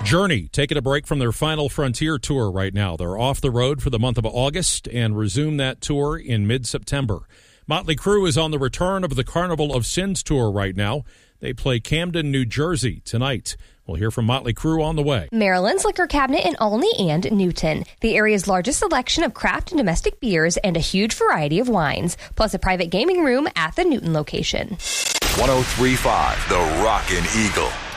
Journey taking a break from their Final Frontier tour right now. They're off the road for the month of August and resume that tour in mid-September. Motley Crue is on the return of the Carnival of Sins tour right now. They play Camden, New Jersey tonight. We'll hear from Motley Crue on the way. Maryland's Liquor Cabinet in Olney and Newton. The area's largest selection of craft and domestic beers and a huge variety of wines, plus a private gaming room at the Newton location. 103.5 The Rockin' Eagle.